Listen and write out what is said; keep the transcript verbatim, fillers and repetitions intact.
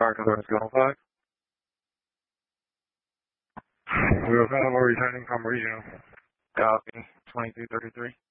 Park Authority School five. We were kind of returning from regional. Copy. twenty-two thirty-three.